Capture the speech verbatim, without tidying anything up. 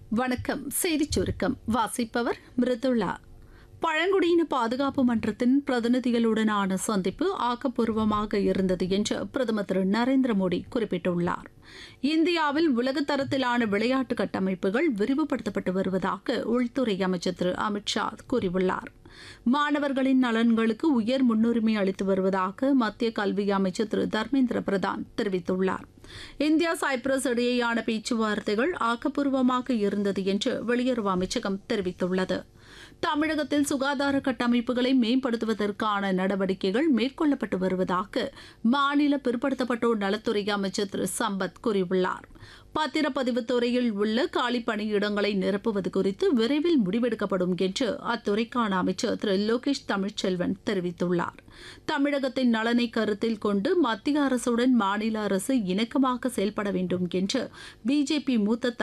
வணக்கம். செய்திச் சுருக்கம் வாசிப்பவர் மிருதுளா. பழங்குடியின பாதுகாப்பு மன்றத்தின் பிரதிநிதிகளுடனான சந்திப்பு ஆக்கப்பூர்வமாக இருந்தது என்று பிரதமர் திரு நரேந்திர மோடி குறிப்பிட்டுள்ளார். இந்தியாவில் உலகத்தரத்திலான விளையாட்டு கட்டமைப்புகள் விரிவுபடுத்தப்பட்டு வருவதாக உள்துறை அமைச்சர் திரு அமித்ஷா கூறியுள்ளார். மாணவர்களின் நலன்களுக்கு உயர் முன்னுரிமை அளித்து வருவதாக மத்திய கல்வி அமைச்சர் திரு தர்மேந்திர பிரதான் தெரிவித்துள்ளார். இந்தியா சைப்ரஸ் இடையேயான பேச்சுவார்த்தைகள் ஆக்கப்பூர்வமாக இருந்தது என்று வெளியுறவு அமைச்சகம் தெரிவித்துள்ளது. தமிழகத்தில் சுகாதார கட்டமைப்புகளை மேம்படுத்துவதற்கான நடவடிக்கைகள் மேற்கொள்ளப்பட்டு வருவதாக மாநில பிற்படுத்தப்பட்டோர் நலத்துறை அமைச்சர் திரு சம்பத் கூறியுள்ளார். பத்திரப்பதிவு துறையில் உள்ள காலி பணியிடங்களை நிரப்புவது குறித்து விரைவில் முடிவெடுக்கப்படும் என்று அத்துறைக்கான அமைச்சர் திரு லோகேஷ் தமிழ்ச்செல்வன் தெரிவித்துள்ளார். தமிழகத்தின் நலனை கருத்தில் கொண்டு மத்திய அரசுடன் மாநில அரசு இணக்கமாக செயல்பட வேண்டும் என்று பிஜேபி மூத்த